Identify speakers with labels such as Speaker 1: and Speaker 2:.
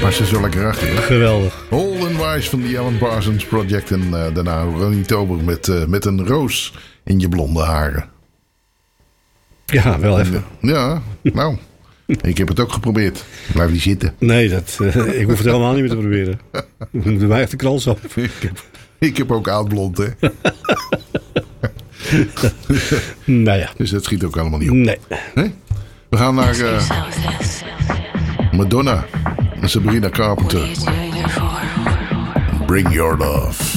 Speaker 1: Was er zo lekker achter. Hè?
Speaker 2: Geweldig.
Speaker 1: Old and Wise van de Alan Parsons Project. En daarna Ronnie Tober met een roos in je blonde haren.
Speaker 2: Ja, wel even.
Speaker 1: Ja, nou. Ik heb het ook geprobeerd. Blijf niet zitten.
Speaker 2: Nee, ik hoef het helemaal niet meer te proberen. Doe mij echt de krans op.
Speaker 1: Ik heb ook oud blond, hè.
Speaker 2: Nou ja.
Speaker 1: Dus dat schiet ook allemaal niet op.
Speaker 2: Nee.
Speaker 1: We gaan naar Madonna en Sabrina Carpenter. Bring Your Love.